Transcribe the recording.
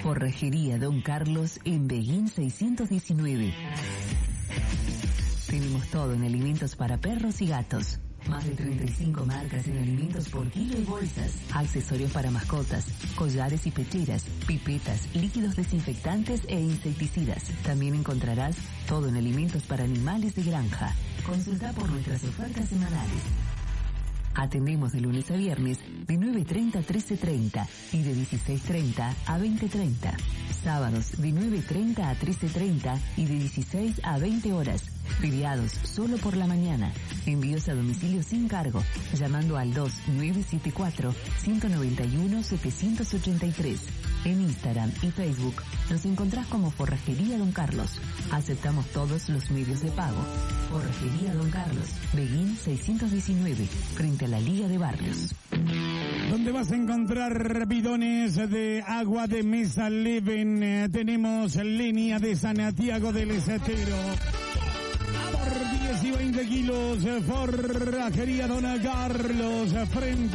Forrajería Don Carlos en Beguín 619. Tenemos todo en alimentos para perros y gatos. Más de 35 marcas en alimentos por kilo y bolsas, accesorios para mascotas, collares y pecheras, pipetas, líquidos desinfectantes e insecticidas. También encontrarás todo en alimentos para animales de granja. Consulta por nuestras ofertas semanales. Atendemos de lunes a viernes de 9:30 a 13:30 y de 16:30 a 20:30. Sábados de 9:30 a 13:30 y de 16 a 20 horas. Feriados solo por la mañana. Envíos a domicilio sin cargo, llamando al 2974-191-783. En Instagram y Facebook nos encontrás como Forrajería Don Carlos. Aceptamos todos los medios de pago. Forrajería Don Carlos, Beguín 619, frente a la Liga de Barrios. Donde vas a encontrar bidones de agua de Mesa Leven. Tenemos línea de Santiago del Estero. Por 10 y 20 kilos, Forrajería Don Carlos, frente